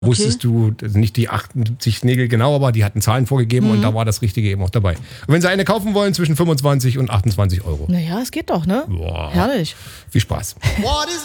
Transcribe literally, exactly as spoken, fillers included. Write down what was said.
Wusstest du, also nicht die achtundsiebzig Nägel genau, aber die hatten Zahlen vorgegeben mhm. und da war das Richtige eben auch dabei. Und wenn Sie eine kaufen wollen, zwischen fünfundzwanzig und achtundzwanzig Euro. Naja, es geht doch, ne? Boah. Herrlich. Viel Spaß.